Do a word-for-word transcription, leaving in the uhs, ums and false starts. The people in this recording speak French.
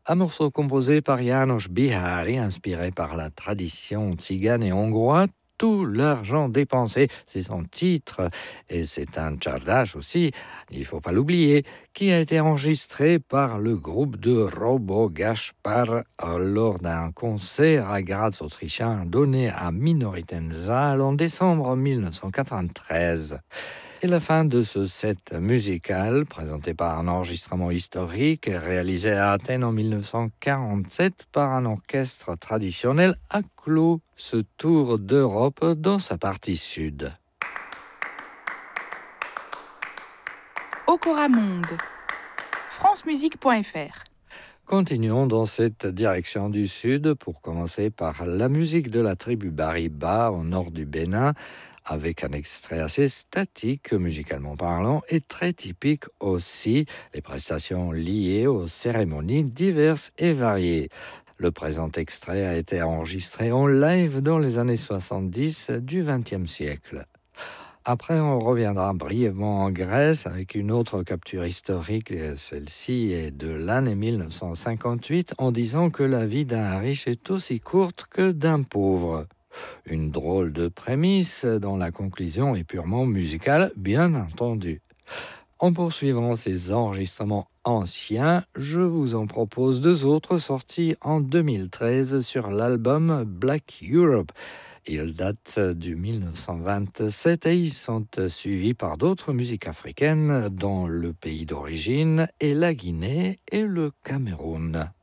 Un morceau composé par János Bihari, inspiré par la tradition tzigane et hongroise. Tout l'argent dépensé, c'est son titre, et c'est un tchardage aussi, il ne faut pas l'oublier, qui a été enregistré par le groupe de Robo Gaspar lors d'un concert à Graz autrichien donné à Minoritensaal en décembre mille neuf cent quatre-vingt-treize. Et la fin de ce set musical, présenté par un enregistrement historique réalisé à Athènes en mille neuf cent quarante-sept par un orchestre traditionnel, a clos ce tour d'Europe dans sa partie sud. Okora Monde, francemusique point f r. Continuons dans cette direction du sud pour commencer par la musique de la tribu Bariba au nord du Bénin, avec un extrait assez statique musicalement parlant et très typique aussi, les prestations liées aux cérémonies diverses et variées. Le présent extrait a été enregistré en live dans les années soixante-dix du vingtième siècle. Après, on reviendra brièvement en Grèce avec une autre capture historique. Celle-ci est de l'année mille neuf cent cinquante-huit, en disant que la vie d'un riche est aussi courte que d'un pauvre. Une drôle de prémisse dont la conclusion est purement musicale, bien entendu. En poursuivant ces enregistrements anciens, je vous en propose deux autres sortis en deux mille treize sur l'album Black Europe. Ils datent du mille neuf cent vingt-sept et ils sont suivis par d'autres musiques africaines dont le pays d'origine est la Guinée et le Cameroun.